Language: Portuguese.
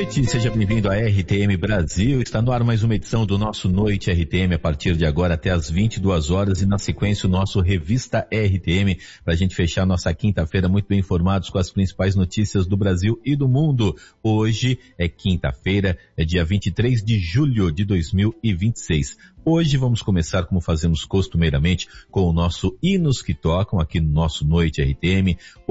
noite, seja bem-vindo à RTM Brasil. Está no ar mais uma edição do nosso Noite RTM, a partir de agora até às 22 horas e na sequência o nosso Revista RTM, para a gente fechar nossa quinta-feira muito bem informados com as principais notícias do Brasil e do mundo. Hoje é quinta-feira, é dia 23 de julho de 2026. Hoje vamos começar, como fazemos costumeiramente, com o nosso Hinos que Tocam aqui no nosso Noite RTM.